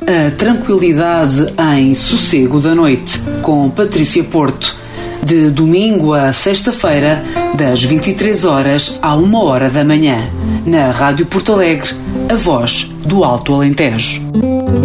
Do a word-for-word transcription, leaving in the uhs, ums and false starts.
A tranquilidade em Sossego da Noite, com Patrícia Porto, de domingo a sexta-feira, das vinte e três horas à uma hora da manhã, na Rádio Porto Alegre, a voz do Alto Alentejo.